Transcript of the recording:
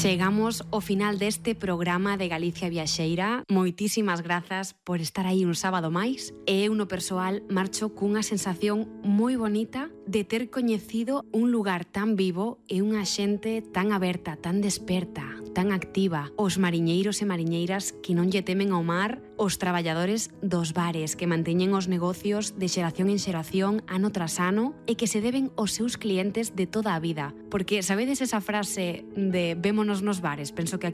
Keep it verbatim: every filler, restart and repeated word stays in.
Chegamos ao final deste programa de Galicia Viaxeira. Moitísimas grazas por estar aí un sábado máis. E eu no persoal marcho cunha sensación moi bonita de ter coñecido un lugar tan vivo e unha xente tan aberta, tan desperta, tan activa. Os mariñeiros e mariñeiras que non lle temen ao mar, os traballadores dos bares que manteñen os negocios de xeración en xeración, ano tras ano, e que se deben aos seus clientes de toda a vida. Porque sabedes esa frase de vémonos nos bares? Penso que